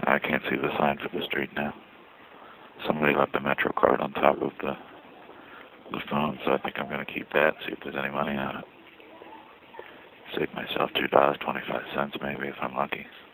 I can't see the sign for the street now. Somebody left the Metro card on top of the phone, so I think I'm going to keep that, see if there's any money on it. Save myself $2.25 maybe if I'm lucky.